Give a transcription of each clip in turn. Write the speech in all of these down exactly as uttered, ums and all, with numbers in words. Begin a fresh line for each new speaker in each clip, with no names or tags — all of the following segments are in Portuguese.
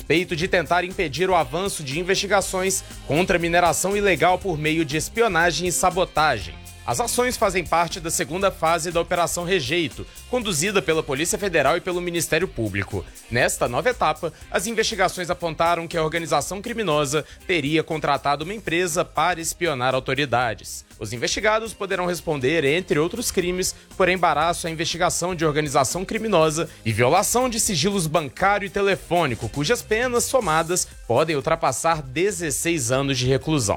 suspeito de tentar impedir o avanço de investigações contra a mineração ilegal por meio de espionagem e sabotagem. As ações fazem parte da segunda fase da Operação Rejeito, conduzida pela Polícia Federal e pelo Ministério Público. Nesta nova etapa, as investigações apontaram que a organização criminosa teria contratado uma empresa para espionar autoridades. Os investigados poderão responder, entre outros crimes, por embaraço à investigação de organização criminosa e violação de sigilos bancário e telefônico, cujas penas somadas podem ultrapassar dezesseis anos de reclusão.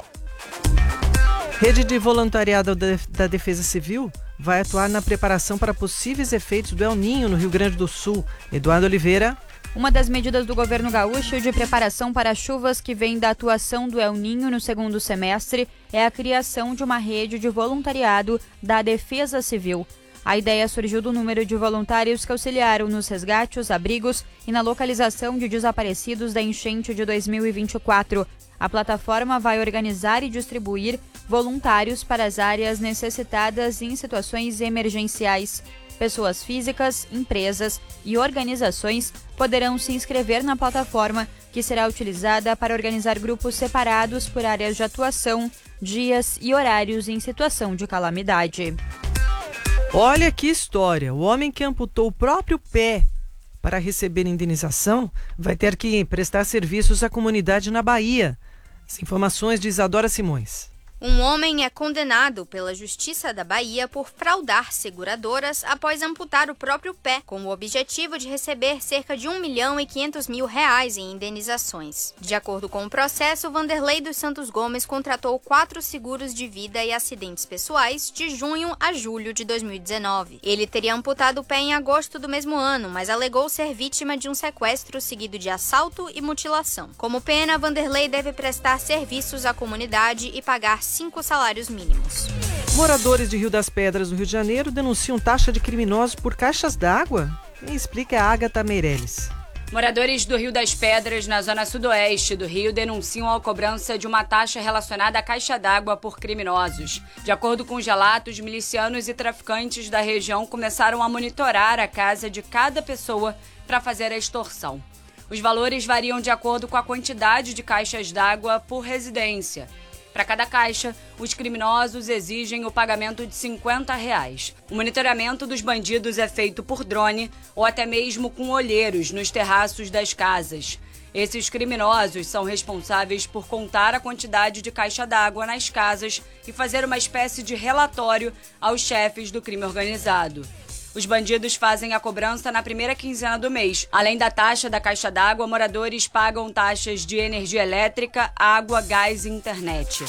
Rede de Voluntariado da Defesa Civil vai atuar na preparação para possíveis efeitos do El Niño no Rio Grande do Sul. Eduardo Oliveira.
Uma das medidas do governo gaúcho de preparação para as chuvas que vem da atuação do El Niño no segundo semestre é a criação de uma rede de voluntariado da Defesa Civil. A ideia surgiu do número de voluntários que auxiliaram nos resgates, abrigos e na localização de desaparecidos da enchente de dois mil e vinte e quatro. A plataforma vai organizar e distribuir voluntários para as áreas necessitadas em situações emergenciais. Pessoas físicas, empresas e organizações poderão se inscrever na plataforma, que será utilizada para organizar grupos separados por áreas de atuação, dias e horários em situação de calamidade.
Olha que história! O homem que amputou o próprio pé para receber indenização vai ter que prestar serviços à comunidade na Bahia. As informações de Isadora Simões.
Um homem é condenado pela Justiça da Bahia por fraudar seguradoras após amputar o próprio pé, com o objetivo de receber cerca de um milhão e quinhentos mil reais em indenizações. De acordo com o processo, Vanderlei dos Santos Gomes contratou quatro seguros de vida e acidentes pessoais de junho a julho de dois mil e dezenove. Ele teria amputado o pé em agosto do mesmo ano, mas alegou ser vítima de um sequestro seguido de assalto e mutilação. Como pena, Vanderlei deve prestar serviços à comunidade e pagar cinco salários mínimos.
Moradores de Rio das Pedras, no Rio de Janeiro, denunciam taxa de criminosos por caixas d'água? Quem explica é a Agatha Meirelles.
Moradores do Rio das Pedras, na zona sudoeste do Rio, denunciam a cobrança de uma taxa relacionada à caixa d'água por criminosos. De acordo com os relatos, milicianos e traficantes da região começaram a monitorar a casa de cada pessoa para fazer a extorsão. Os valores variam de acordo com a quantidade de caixas d'água por residência. Para cada caixa, os criminosos exigem o pagamento de cinquenta reais. O monitoramento dos bandidos é feito por drone ou até mesmo com olheiros nos terraços das casas. Esses criminosos são responsáveis por contar a quantidade de caixa d'água nas casas e fazer uma espécie de relatório aos chefes do crime organizado. Os bandidos fazem a cobrança na primeira quinzena do mês. Além da taxa da caixa d'água, moradores pagam taxas de energia elétrica, água, gás e internet.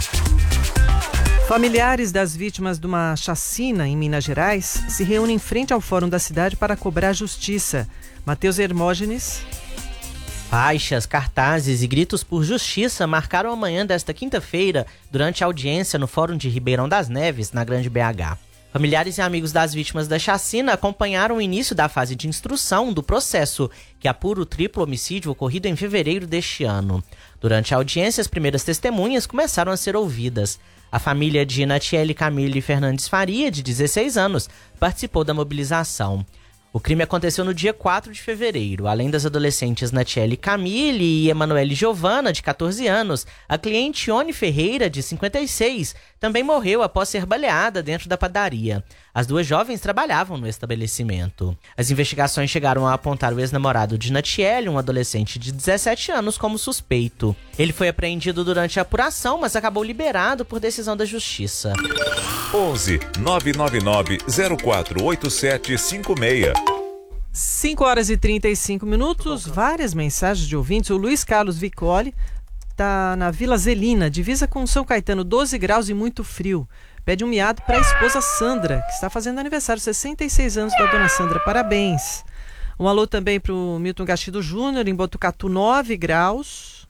Familiares das vítimas de uma chacina em Minas Gerais se reúnem em frente ao Fórum da cidade para cobrar justiça. Matheus Hermógenes.
Faixas, cartazes e gritos por justiça marcaram a manhã desta quinta-feira durante a audiência no Fórum de Ribeirão das Neves, na Grande B H. Familiares e amigos das vítimas da chacina acompanharam o início da fase de instrução do processo, que apura o triplo homicídio ocorrido em fevereiro deste ano. Durante a audiência, as primeiras testemunhas começaram a ser ouvidas. A família de Natiele Camille Fernandes Faria, de dezesseis anos, participou da mobilização. O crime aconteceu no dia quatro de fevereiro. Além das adolescentes Natiele Camille e Emanuele Giovana, de catorze anos, a cliente Ione Ferreira, de cinquenta e seis, também morreu após ser baleada dentro da padaria. As duas jovens trabalhavam no estabelecimento. As investigações chegaram a apontar o ex-namorado de Natiele, um adolescente de dezessete anos, como suspeito. Ele foi apreendido durante a apuração, mas acabou liberado por decisão da justiça.
onze nove nove nove zero quatro oito sete cinco seis.
cinco horas e trinta e cinco minutos, várias mensagens de ouvintes. O Luiz Carlos Vicoli está na Vila Zelina, divisa com São Caetano, doze graus e muito frio. Pede um miado para a esposa Sandra, que está fazendo aniversário, sessenta e seis anos da dona Sandra. Parabéns. Um alô também para o Milton Gastido Júnior, em Botucatu, nove graus.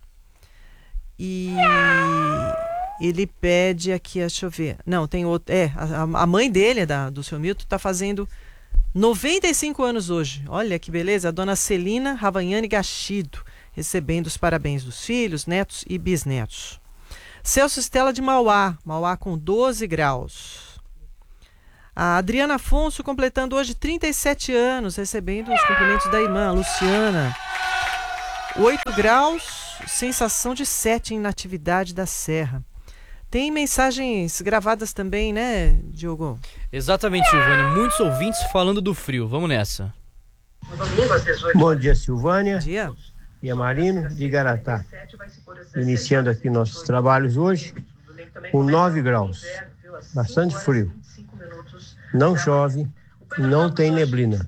E ele pede aqui, deixa eu ver. Não, tem outro. É, a, a mãe dele, da, do seu Milton, está fazendo noventa e cinco anos hoje. Olha que beleza, a dona Celina Ravagnani Gastido, recebendo os parabéns dos filhos, netos e bisnetos. Celso Estela de Mauá, Mauá com doze graus. A Adriana Afonso completando hoje trinta e sete anos, recebendo os cumprimentos da irmã, Luciana. oito graus, sensação de sete em Natividade da Serra. Tem mensagens gravadas também, né, Diogo?
Exatamente, Silvânia. Muitos ouvintes falando do frio. Vamos nessa.
Bom dia, Silvânia.
Bom dia.
E a Marino de Garatá. Iniciando aqui nossos trabalhos hoje com nove graus. Bastante frio. Não chove, não tem neblina.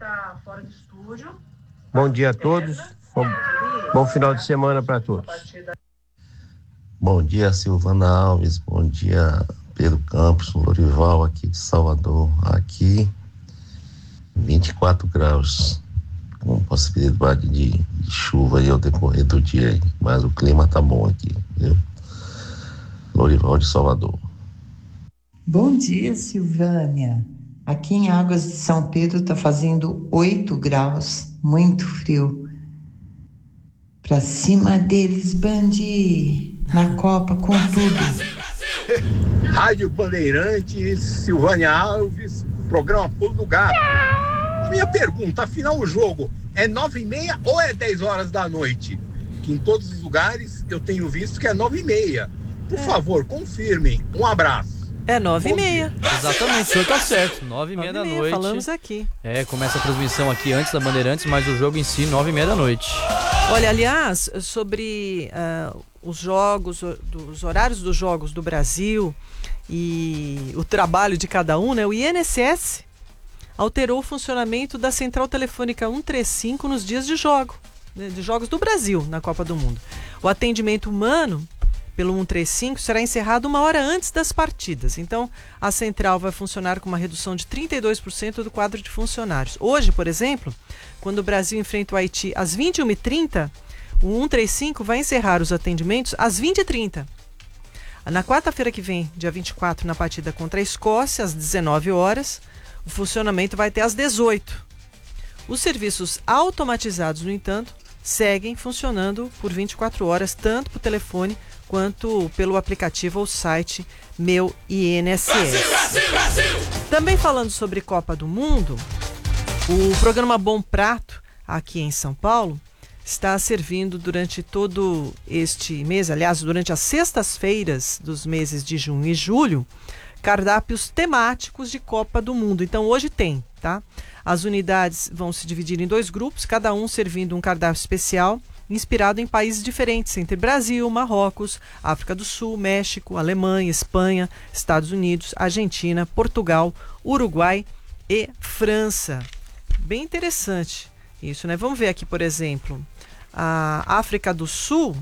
Bom dia a todos. Bom, bom final de semana para todos.
Bom dia, Silvana Alves. Bom dia, Pedro Campos, Lorival, aqui de Salvador. Aqui, vinte e quatro graus, com possibilidade de, de chuva aí ao decorrer do dia. Aí. Mas o clima tá bom aqui, viu? Lorival de Salvador.
Bom dia, Silvânia. Aqui em Águas de São Pedro tá fazendo oito graus, muito frio. Pra cima deles, Bandi, na Copa com tudo.
Rádio Bandeirantes, Silvânia Alves, programa Pulo do Gato. Minha pergunta, afinal o jogo é nove e meia ou é dez horas da noite? Que em todos os lugares eu tenho visto que é nove e meia. Por é. favor, confirmem. Um abraço.
É nove e meia.
Exatamente, o senhor tá certo. Nove e meia da noite.
Falamos aqui.
É, começa a transmissão aqui antes da Bandeirantes, mas o jogo em si, nove e meia da noite.
Olha, aliás, sobre uh, os jogos, os horários dos jogos do Brasil e o trabalho de cada um, né? O I N S S alterou o funcionamento da Central Telefônica cento e trinta e cinco nos dias de jogo, né, de jogos do Brasil na Copa do Mundo. O atendimento humano pelo cento e trinta e cinco será encerrado uma hora antes das partidas. Então, a central vai funcionar com uma redução de trinta e dois por cento do quadro de funcionários. Hoje, por exemplo, quando o Brasil enfrenta o Haiti às vinte e uma e trinta, o cento e trinta e cinco vai encerrar os atendimentos às vinte e trinta. Na quarta-feira que vem, dia vinte e quatro, na partida contra a Escócia, às dezenove horas, o funcionamento vai até às dezoito. Os serviços automatizados, no entanto, seguem funcionando por vinte e quatro horas, tanto por telefone quanto pelo aplicativo ou site Meu I N S S. Brasil, Brasil, Brasil! Também falando sobre Copa do Mundo, o programa Bom Prato, aqui em São Paulo, está servindo durante todo este mês, aliás, durante as sextas-feiras dos meses de junho e julho, cardápios temáticos de Copa do Mundo. Então hoje tem, tá? As unidades vão se dividir em dois grupos, cada um servindo um cardápio especial, inspirado em países diferentes, entre Brasil, Marrocos, África do Sul, México, Alemanha, Espanha, Estados Unidos, Argentina, Portugal, Uruguai e França. Bem interessante isso, né? Vamos ver aqui, por exemplo, a África do Sul.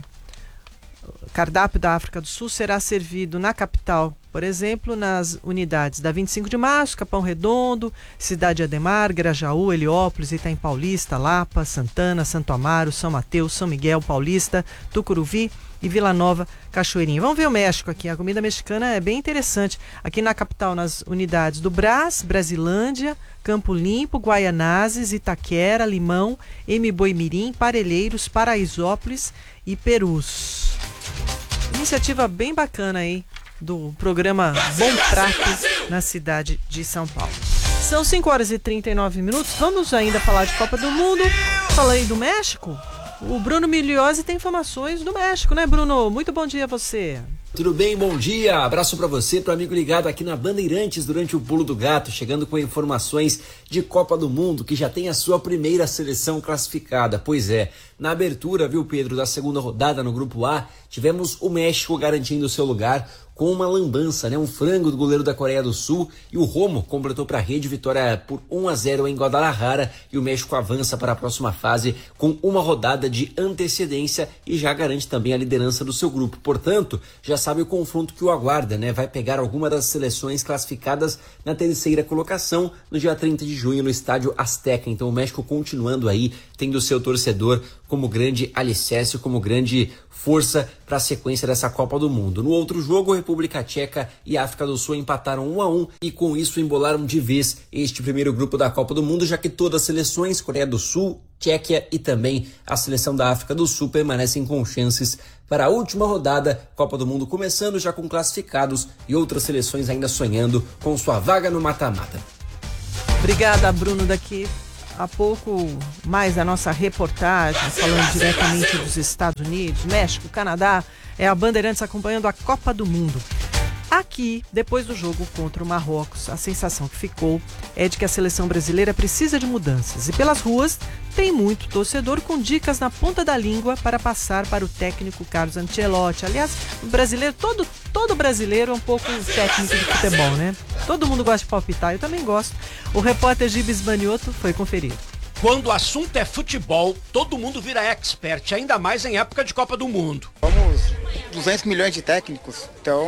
O cardápio da África do Sul será servido na capital, por exemplo, nas unidades da vinte e cinco de março, Capão Redondo, Cidade Ademar, Grajaú, Heliópolis, Itaim Paulista, Lapa, Santana, Santo Amaro, São Mateus, São Miguel Paulista, Tucuruvi e Vila Nova, Cachoeirinha. Vamos ver o México aqui, a comida mexicana é bem interessante. Aqui na capital, nas unidades do Brás, Brasilândia, Campo Limpo, Guaianazes, Itaquera, Limão, Emiboimirim, Parelheiros, Paraisópolis e Perus. Iniciativa bem bacana aí do programa Bom Prato na cidade de São Paulo. São cinco horas e trinta e nove minutos. Vamos ainda falar de Copa do Mundo. Falei do México. O Bruno Migliosi tem informações do México, né, Bruno? Muito bom dia a você.
Tudo bem? Bom dia. Abraço para você, para o amigo ligado aqui na Bandeirantes durante o Pulo do Gato, chegando com informações de Copa do Mundo, que já tem a sua primeira seleção classificada. Pois é, na abertura, viu, Pedro, da segunda rodada no Grupo A, tivemos o México garantindo o seu lugar com uma lambança, né? Um frango do goleiro da Coreia do Sul, e o Romo completou para a rede, vitória por um a zero em Guadalajara, e o México avança para a próxima fase com uma rodada de antecedência e já garante também a liderança do seu grupo. Portanto, já sabe o confronto que o aguarda, né? Vai pegar alguma das seleções classificadas na terceira colocação no dia trinta de junho no estádio Azteca. Então o México continuando aí, tendo o seu torcedor como grande alicerce, como grande força para a sequência dessa Copa do Mundo. No outro jogo, República Tcheca e África do Sul empataram um a um e com isso embolaram de vez este primeiro grupo da Copa do Mundo, já que todas as seleções, Coreia do Sul, Tchequia e também a seleção da África do Sul, permanecem com chances para a última rodada, Copa do Mundo começando já com classificados e outras seleções ainda sonhando com sua vaga no mata-mata.
Obrigada, Bruno. Daqui há pouco mais da nossa reportagem, falando diretamente dos Estados Unidos, México, Canadá, é a Bandeirantes acompanhando a Copa do Mundo. Aqui, depois do jogo contra o Marrocos, a sensação que ficou é de que a seleção brasileira precisa de mudanças. E pelas ruas, tem muito torcedor com dicas na ponta da língua para passar para o técnico Carlos Ancelotti. Aliás, o brasileiro, todo, todo brasileiro é um pouco técnico de futebol, né? Todo mundo gosta de palpitar, eu também gosto. O repórter Gibes Manioto foi conferir.
Quando o assunto é futebol, todo mundo vira expert, ainda mais em época de Copa do Mundo.
Somos duzentos milhões de técnicos, então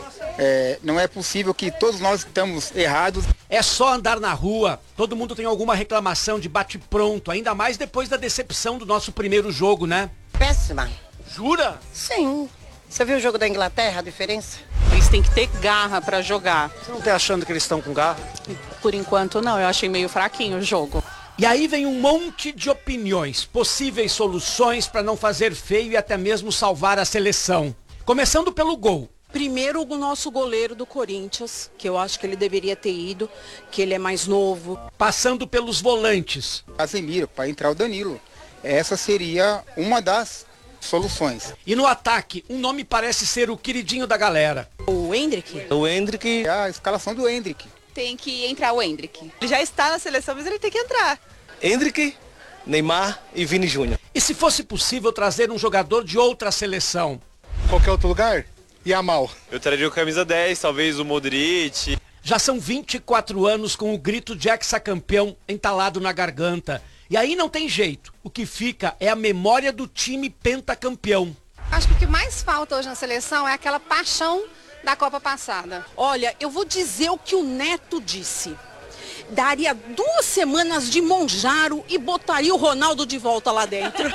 é, não é possível que todos nós estamos errados.
É só andar na rua, todo mundo tem alguma reclamação de bate-pronto, ainda mais depois da decepção do nosso primeiro jogo, né?
Péssima.
Jura?
Sim. Você viu o jogo da Inglaterra, a diferença?
Eles têm que ter garra pra jogar.
Você não tá achando que eles estão com garra?
Por enquanto não, eu achei meio fraquinho o jogo.
E aí vem um monte de opiniões, possíveis soluções para não fazer feio e até mesmo salvar a seleção. Começando pelo gol.
Primeiro o nosso goleiro do Corinthians, que eu acho que ele deveria ter ido, que ele é mais novo.
Passando pelos volantes.
Casemiro, para entrar o Danilo. Essa seria uma das soluções.
E no ataque, um nome parece ser o queridinho da galera.
O Endrick?
O Endrick, é a escalação do Endrick.
Tem que entrar o Endrick. Ele já está na seleção, mas ele tem que entrar.
Endrick, Neymar e Vini Júnior.
E se fosse possível trazer um jogador de outra seleção?
Qualquer outro lugar? Yamal.
Eu traria o camisa dez, talvez o Modric.
Já são vinte e quatro anos com o grito de hexacampeão entalado na garganta. E aí não tem jeito. O que fica é a memória do time pentacampeão.
Acho que o que mais falta hoje na seleção é aquela paixão da Copa passada.
Olha, eu vou dizer o que o Neto disse. Daria duas semanas de Monjaro e botaria o Ronaldo de volta lá dentro.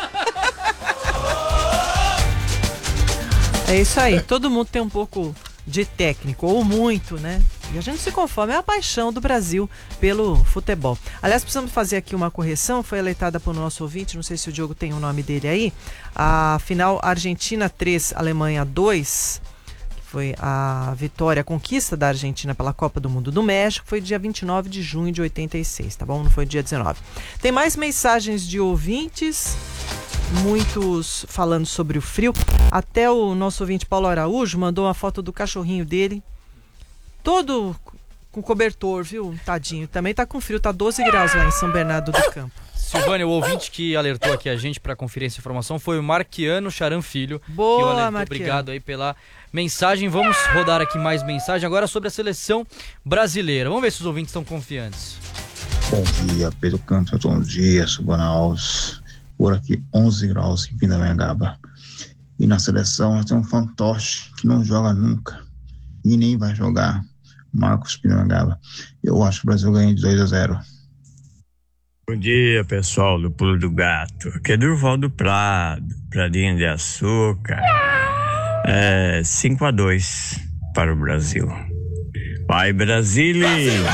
É isso aí, todo mundo tem um pouco de técnico, ou muito, né? E a gente se conforma, é a paixão do Brasil pelo futebol. Aliás, precisamos fazer aqui uma correção, foi eleitada por nosso ouvinte, não sei se o Diogo tem o nome dele aí, a final Argentina três, Alemanha dois, foi a vitória, a conquista da Argentina pela Copa do Mundo do México, foi dia vinte e nove de junho de oitenta e seis, tá bom? Não foi dia dezenove. Tem mais mensagens de ouvintes, muitos falando sobre o frio. Até o nosso ouvinte Paulo Araújo mandou uma foto do cachorrinho dele, todo com cobertor, viu? Tadinho. Também tá com frio, tá doze graus lá em São Bernardo do Campo.
Silvânia, o ouvinte que alertou aqui a gente para conferir essa informação foi o Marquiano Charan Filho.
Boa,
que o alertou.
Marquiano.
Obrigado aí pela mensagem. Vamos rodar aqui mais mensagem agora sobre a seleção brasileira. Vamos ver se os ouvintes estão confiantes.
Bom dia, Pedro Campos. Bom dia, Silvana Alves. Por aqui, onze graus em Pindamonhangaba. E na seleção nós temos um fantoche que não joga nunca. E nem vai jogar. Marcos Pindamonhangaba. Eu acho que o Brasil ganha de dois a zero.
Bom dia, pessoal do Pulo do Gato. Aqui é Durval do Prado, Pradinho de Açúcar. É cinco a dois para o Brasil. Vai, Brasília!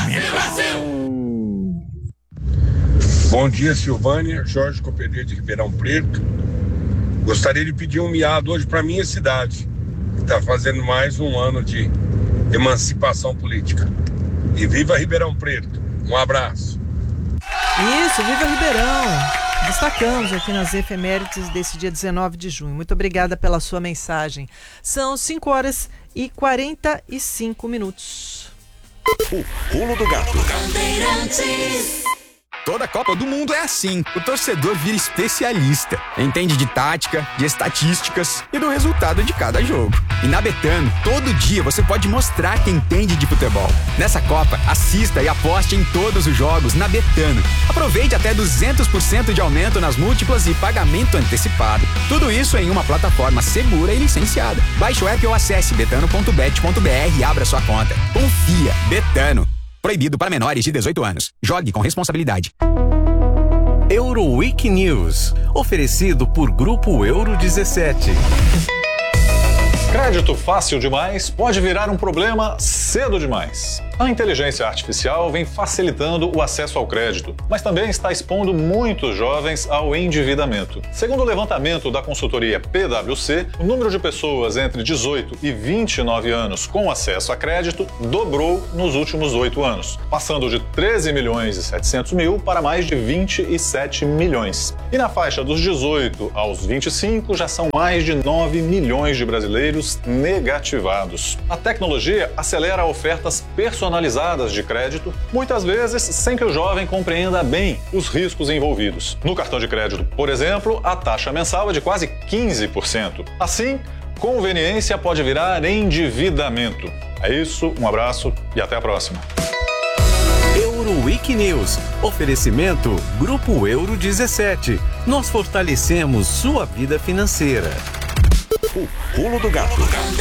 Bom dia, Silvânia. Jorge Copedê de Ribeirão Preto. Gostaria de pedir um miado hoje para minha cidade, que está fazendo mais um ano de emancipação política. E viva Ribeirão Preto. Um abraço.
Isso, viva Ribeirão! Destacamos aqui nas efemérides desse dia dezenove de junho. Muito obrigada pela sua mensagem. São cinco horas e quarenta e cinco minutos.
O Pulo do Gato. Toda Copa do Mundo é assim. O torcedor vira especialista. Entende de tática, de estatísticas e do resultado de cada jogo. E na Betano, todo dia você pode mostrar que entende de futebol. Nessa Copa, assista e aposte em todos os jogos na Betano. Aproveite até duzentos por cento de aumento nas múltiplas e pagamento antecipado. Tudo isso em uma plataforma segura e licenciada. Baixe o app ou acesse betano ponto bet ponto br e abra sua conta. Confia, Betano. Proibido para menores de dezoito anos. Jogue com responsabilidade.
Euroweek News. Oferecido por Grupo Euro dezessete.
Crédito fácil demais pode virar um problema cedo demais.
A inteligência artificial vem facilitando o acesso ao crédito, mas também está expondo muitos jovens ao endividamento. Segundo o levantamento da consultoria P W C, o número de pessoas entre dezoito e vinte e nove anos com acesso a crédito dobrou nos últimos oito anos, passando de treze milhões e setecentos mil para mais de vinte e sete milhões. E na faixa dos dezoito aos vinte e cinco já são mais de nove milhões de brasileiros negativados. A tecnologia acelera ofertas personalizadas de crédito, muitas vezes sem que o jovem compreenda bem os riscos envolvidos. No cartão de crédito, por exemplo, a taxa mensal é de quase quinze por cento. Assim, conveniência pode virar endividamento. É isso, um abraço e até a próxima.
Euroweek News. Oferecimento Grupo Euro dezessete. Nós fortalecemos sua vida financeira.
O Pulo do Gato.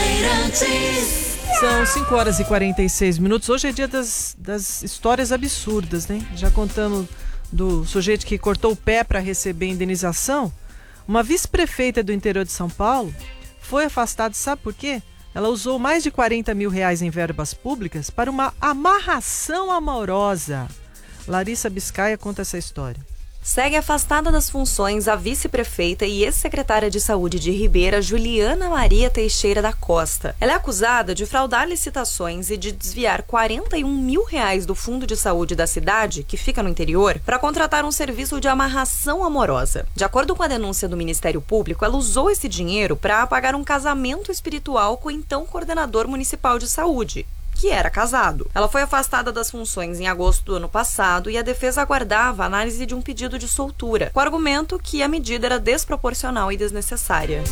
São cinco horas e quarenta e seis minutos. Hoje é dia das, das histórias absurdas, né? Já contamos do sujeito que cortou o pé para receber indenização. Uma vice-prefeita do interior de São Paulo foi afastada, sabe por quê? Ela usou mais de quarenta mil reais em verbas públicas para uma amarração amorosa. Larissa Biscaia conta essa história.
Segue afastada das funções a vice-prefeita e ex-secretária de Saúde de Ribeira, Juliana Maria Teixeira da Costa. Ela é acusada de fraudar licitações e de desviar quarenta e um mil reais do Fundo de Saúde da cidade, que fica no interior, para contratar um serviço de amarração amorosa. De acordo com a denúncia do Ministério Público, ela usou esse dinheiro para pagar um casamento espiritual com o então coordenador municipal de saúde, que era casado. Ela foi afastada das funções em agosto do ano passado e a defesa aguardava a análise de um pedido de soltura, com o argumento que a medida era desproporcional e desnecessária.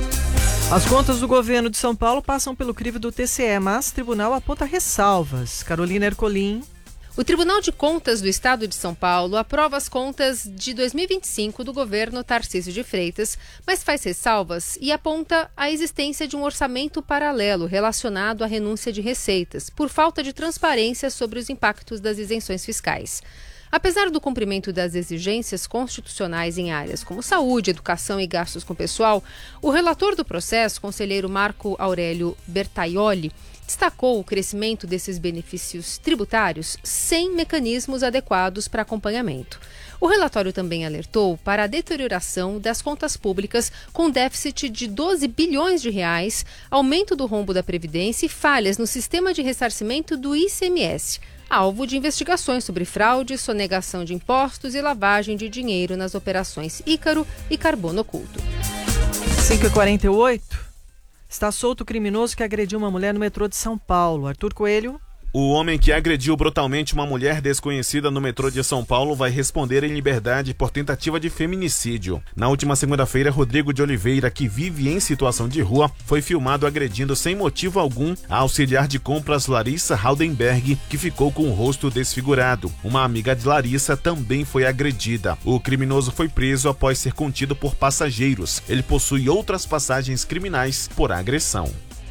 As contas do governo de São Paulo passam pelo crivo do T C E, mas o tribunal aponta ressalvas. Carolina Ercolim.
O Tribunal de Contas do Estado de São Paulo aprova as contas de dois mil e vinte e cinco do governo Tarcísio de Freitas, mas faz ressalvas e aponta a existência de um orçamento paralelo relacionado à renúncia de receitas, por falta de transparência sobre os impactos das isenções fiscais. Apesar do cumprimento das exigências constitucionais em áreas como saúde, educação e gastos com pessoal, o relator do processo, conselheiro Marco Aurélio Bertaioli, destacou o crescimento desses benefícios tributários sem mecanismos adequados para acompanhamento. O relatório também alertou para a deterioração das contas públicas com déficit de doze bilhões de reais, aumento do rombo da Previdência e falhas no sistema de ressarcimento do I C M S, alvo de investigações sobre fraude, sonegação de impostos e lavagem de dinheiro nas operações Ícaro e Carbono Oculto.
cinco e quarenta e oito. Está solto o criminoso que agrediu uma mulher no metrô de São Paulo. Arthur Coelho.
O homem que agrediu brutalmente uma mulher desconhecida no metrô de São Paulo vai responder em liberdade por tentativa de feminicídio. Na última segunda-feira, Rodrigo de Oliveira, que vive em situação de rua, foi filmado agredindo sem motivo algum a auxiliar de compras Larissa Haldenberg, que ficou com o rosto desfigurado. Uma amiga de Larissa também foi agredida. O criminoso foi preso após ser contido por passageiros. Ele possui outras passagens criminais por agressão.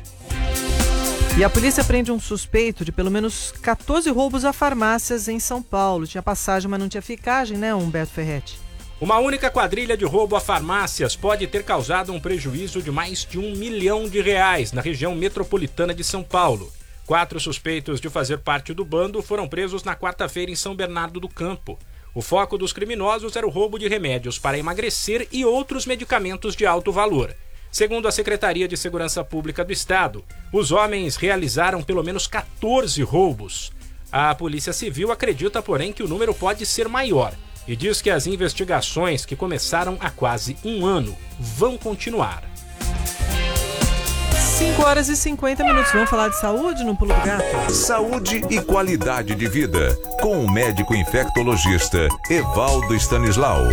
E a polícia prende um suspeito de pelo menos quatorze roubos a farmácias em São Paulo. Tinha passagem, mas não tinha ficagem, né, Humberto Ferretti?
Uma única quadrilha de roubo a farmácias pode ter causado um prejuízo de mais de um milhão de reais na região metropolitana de São Paulo. Quatro suspeitos de fazer parte do bando foram presos na quarta-feira em São Bernardo do Campo. O foco dos criminosos era o roubo de remédios para emagrecer e outros medicamentos de alto valor. Segundo a Secretaria de Segurança Pública do Estado, os homens realizaram pelo menos quatorze roubos. A Polícia Civil acredita, porém, que o número pode ser maior e diz que as investigações, que começaram há quase um ano, vão continuar.
cinco horas e cinquenta minutos. Vamos falar de saúde no Pulo do Gato?
Saúde e qualidade de vida, com o médico infectologista Evaldo Stanislau.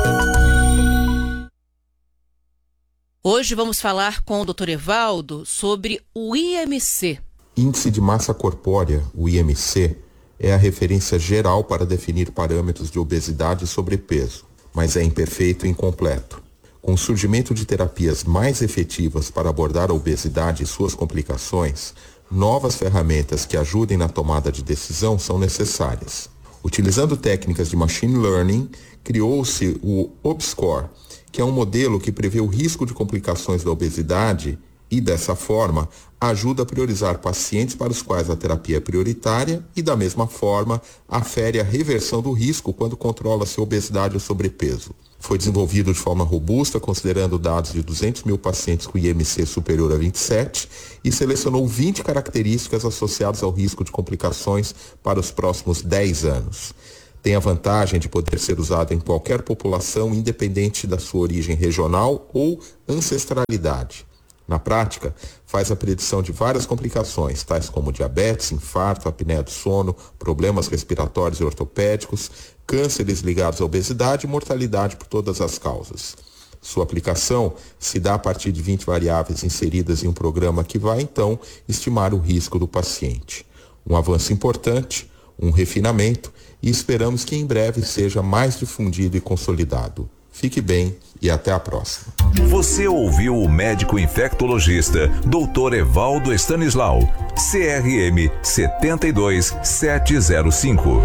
Hoje vamos falar com o doutor Evaldo sobre o I M C.
Índice de Massa Corpórea, o I M C, é a referência geral para definir parâmetros de obesidade e sobrepeso, mas é imperfeito e incompleto. Com o surgimento de terapias mais efetivas para abordar a obesidade e suas complicações, novas ferramentas que ajudem na tomada de decisão são necessárias. Utilizando técnicas de machine learning, criou-se o OBSCOR, que é um modelo que prevê o risco de complicações da obesidade e, dessa forma, ajuda a priorizar pacientes para os quais a terapia é prioritária e, da mesma forma, afere a reversão do risco quando controla-se obesidade ou sobrepeso. Foi desenvolvido de forma robusta, considerando dados de duzentos mil pacientes com I M C superior a vinte e sete e selecionou vinte características associadas ao risco de complicações para os próximos dez anos. Tem a vantagem de poder ser usado em qualquer população, independente da sua origem regional ou ancestralidade. Na prática, faz a predição de várias complicações, tais como diabetes, infarto, apneia do sono, problemas respiratórios e ortopédicos, cânceres ligados à obesidade e mortalidade por todas as causas. Sua aplicação se dá a partir de vinte variáveis inseridas em um programa que vai, então, estimar o risco do paciente. Um avanço importante, um refinamento, e esperamos que em breve seja mais difundido e consolidado. Fique bem e até a próxima.
Você ouviu o médico infectologista doutor Evaldo Stanislau, C R M sete dois sete zero cinco.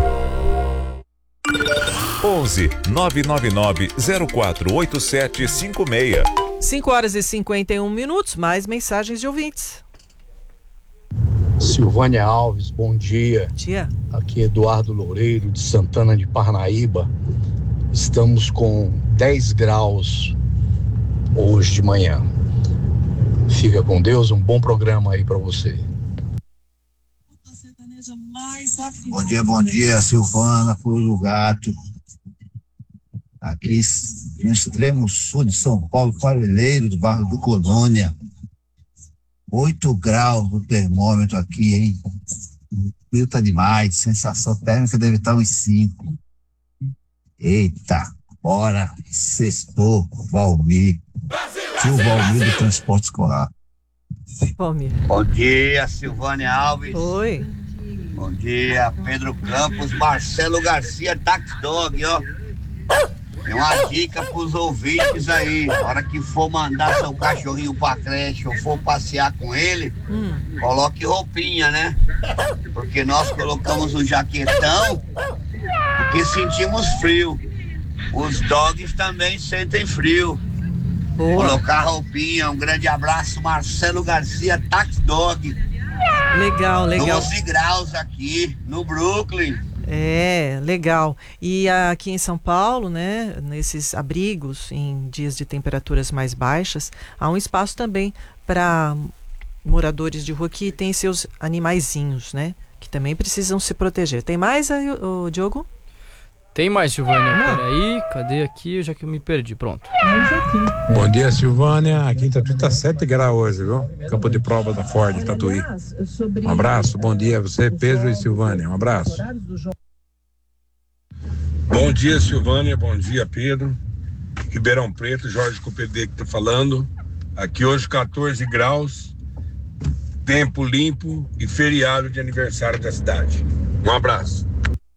onze nove nove nove zero quatro oito sete cinco seis.
cinco horas e cinquenta e um minutos, mais mensagens de ouvintes.
Silvânia Alves, bom dia.
Dia.
Aqui é Eduardo Loureiro, de Santana de Parnaíba. Estamos com dez graus hoje de manhã. Fica com Deus, um bom programa aí para você.
Bom dia, bom dia, Silvana, Pulo do Gato. Aqui no extremo sul de São Paulo, Parelheiro, do bairro do Colônia. oito graus no termômetro aqui, hein? O frio tá demais, sensação térmica deve estar uns cinco. Eita, bora, sextou, Valmir. Tio Valmir do transporte escolar.
Valmir.
Bom dia, Silvânia Alves.
Oi.
Bom dia, Pedro Campos, Marcelo Garcia, Tax Dog, ó. Tem uma dica pros ouvintes aí, na hora que for mandar seu cachorrinho pra creche ou for passear com ele, hum. coloque roupinha, né? Porque nós colocamos um jaquetão porque sentimos frio. Os dogs também sentem frio. Boa. Colocar roupinha, um grande abraço, Marcelo Garcia, Tax Dog.
Legal, legal.
doze graus aqui no Brooklyn.
É, legal. E aqui em São Paulo, né, nesses abrigos, em dias de temperaturas mais baixas, há um espaço também para moradores de rua que têm seus animaizinhos, né, que também precisam se proteger. Tem mais aí, o, o Diogo?
Tem mais, Silvânia. Peraí, cadê aqui? Já que eu me perdi. Pronto.
Bom dia, Silvânia. Aqui em Tatuí tá sete graus hoje, viu? Campo de prova da Ford, Tatuí. Um abraço, bom dia a você, Pedro e Silvânia. Um abraço.
Bom dia, Silvânia. Bom dia, Pedro. Ribeirão Preto, Jorge Copedê que tá falando. Aqui hoje quatorze graus, tempo limpo e feriado de aniversário da cidade. Um abraço.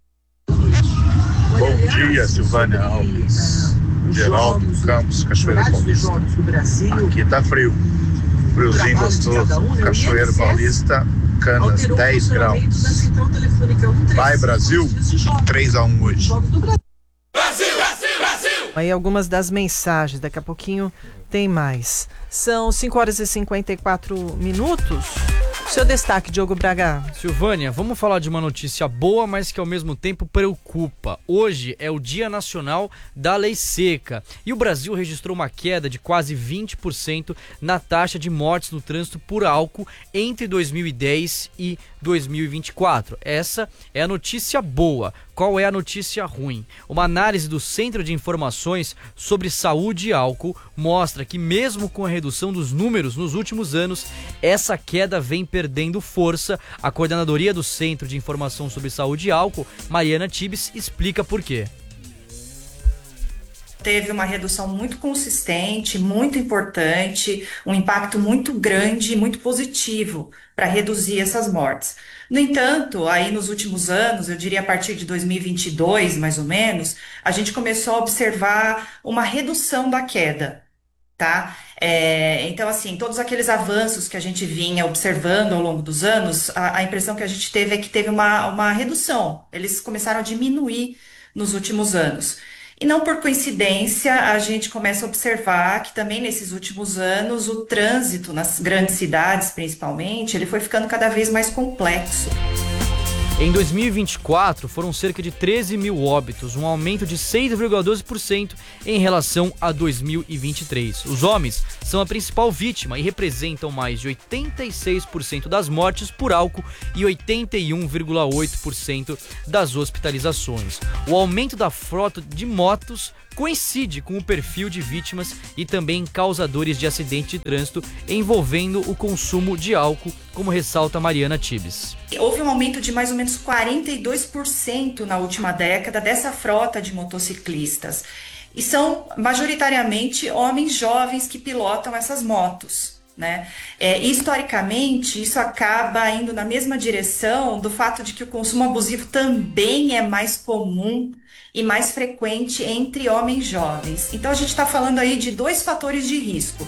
Bom dia, Silvânia Alves, Geraldo Campos, Cachoeira Paulista. Aqui tá frio, friozinho gostoso. Cachoeira Paulista, Canas, dez graus. Vai, Brasil, três a um hoje.
Brasil, Brasil, Brasil! Aí algumas das mensagens, daqui a pouquinho tem mais. São cinco horas e cinquenta e quatro minutos. Seu destaque, Diogo Braga.
Silvânia, vamos falar de uma notícia boa, mas que ao mesmo tempo preocupa. Hoje é o Dia Nacional da Lei Seca e o Brasil registrou uma queda de quase vinte por cento na taxa de mortes no trânsito por álcool entre dois mil e dez e dois mil e vinte e quatro. Essa é a notícia boa. Qual é a notícia ruim? Uma análise do Centro de Informações sobre Saúde e Álcool mostra que mesmo com a redução dos números nos últimos anos, essa queda vem perdendo força. A coordenadoria do Centro de Informação sobre Saúde e Álcool, Mariana Tibes, explica por quê.
Teve uma redução muito consistente, muito importante, um impacto muito grande e muito positivo para reduzir essas mortes. No entanto, aí nos últimos anos, eu diria a partir de dois mil e vinte e dois, mais ou menos, a gente começou a observar uma redução da queda, tá? É, então, assim, todos aqueles avanços que a gente vinha observando ao longo dos anos, a, a impressão que a gente teve é que teve uma, uma redução. Eles começaram a diminuir nos últimos anos. E não por coincidência, a gente começa a observar que também nesses últimos anos o trânsito nas grandes cidades, principalmente, ele foi ficando cada vez mais complexo.
Em dois mil e vinte e quatro, foram cerca de treze mil óbitos, um aumento de seis vírgula doze por cento em relação a dois mil e vinte e três. Os homens são a principal vítima e representam mais de oitenta e seis por cento das mortes por álcool e oitenta e um vírgula oito por cento das hospitalizações. O aumento da frota de motos coincide com o perfil de vítimas e também causadores de acidente de trânsito envolvendo o consumo de álcool, como ressalta Mariana Tibes.
Houve um aumento de mais ou menos quarenta e dois por cento na última década dessa frota de motociclistas. E são majoritariamente homens jovens que pilotam essas motos, né? É, historicamente, isso acaba indo na mesma direção do fato de que o consumo abusivo também é mais comum e mais frequente entre homens jovens. Então a gente está falando aí de dois fatores de risco.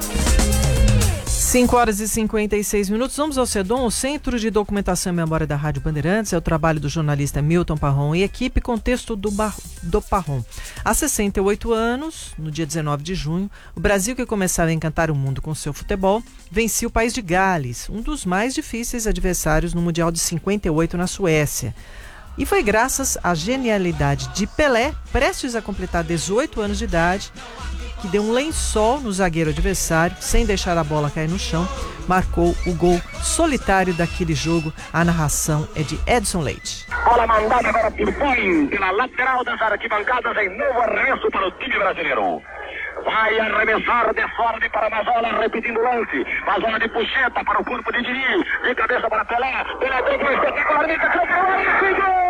cinco horas e cinquenta e seis minutos. Vamos ao CEDOM, o Centro de Documentação e Memória da Rádio Bandeirantes. É o trabalho do jornalista Milton Parron e equipe, contexto do, Bar... do Parron. Há sessenta e oito anos, no dia dezenove de junho, o Brasil, que começava a encantar o mundo com seu futebol, vencia o país de Gales, um dos mais difíceis adversários no Mundial de cinquenta e oito na Suécia. E foi graças à genialidade de Pelé, prestes a completar dezoito anos de idade, que deu um lençol no zagueiro adversário, sem deixar a bola cair no chão, marcou o gol solitário daquele jogo. A narração é de Edson Leite.
Bola mandada para Pirpões, pela lateral das arquibancadas, em novo arremesso para o time brasileiro. Vai arremessar de fora para Mazola, repetindo o lance. Mazola de puxeta para o corpo de Dini, de cabeça para Pelé. Pelé tem que espetacularmente atropelado e gol!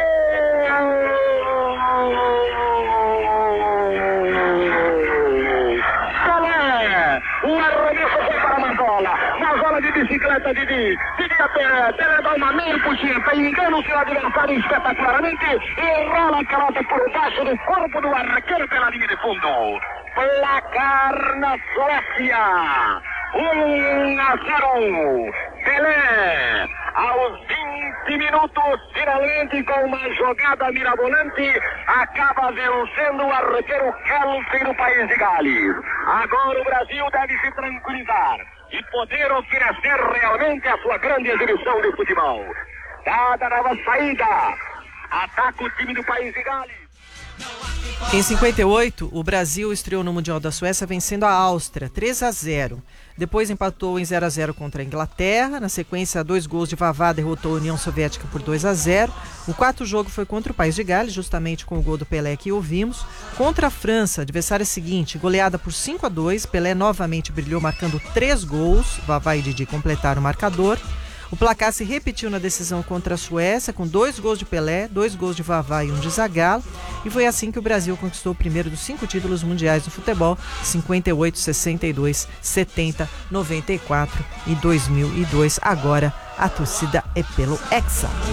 O arremesso foi para Mazola. Mazola de bicicleta, Didi. Didi a Pelé. Pelé dá uma meia puxeta. Engana o seu adversário espetacularmente e rola a pelota por baixo do corpo do arqueiro pela linha de fundo. Placar na Suécia. um a zero. Pelé, aos vinte minutos, finalmente com uma jogada mirabolante, acaba vencendo o arqueiro Kelsey do país de Gales. Agora o Brasil deve se tranquilizar e poder oferecer realmente a sua grande exibição de futebol. Dada a nova saída, ataca o time do país de Gales.
Em cinquenta e oito, o Brasil estreou no Mundial da Suécia vencendo a Áustria, três a zero. Depois empatou em zero a zero contra a Inglaterra. Na sequência, dois gols de Vavá derrotou a União Soviética por dois a zero. O quarto jogo foi contra o país de Gales, justamente com o gol do Pelé que ouvimos. Contra a França, adversária seguinte, goleada por cinco a dois. Pelé novamente brilhou, marcando três gols. Vavá e Didi completaram o marcador. O placar se repetiu na decisão contra a Suécia, com dois gols de Pelé, dois gols de Vavá e um de Zagallo. E foi assim que o Brasil conquistou o primeiro dos cinco títulos mundiais do futebol, cinquenta e oito, sessenta e dois, setenta, noventa e quatro e dois mil e dois. Agora a torcida é pelo Hexa.